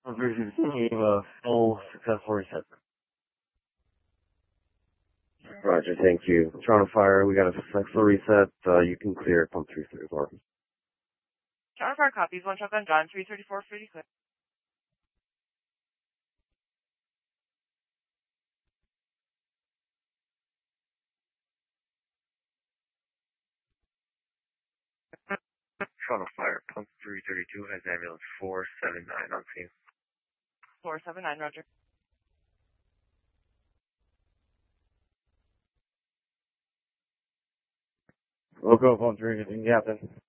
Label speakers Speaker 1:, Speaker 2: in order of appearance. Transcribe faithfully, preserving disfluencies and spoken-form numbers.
Speaker 1: You have a full successful reset. Roger, thank you. Toronto Fire, we got a successful reset. Uh, you can clear pump three thirty-four.
Speaker 2: Toronto Fire copies. One shotgun John, three thirty-four, pretty clear.
Speaker 1: Toronto Fire, pump three thirty-two has ambulance four seven nine on scene.
Speaker 2: four seven nine, roger.
Speaker 1: Local pump three, Captain.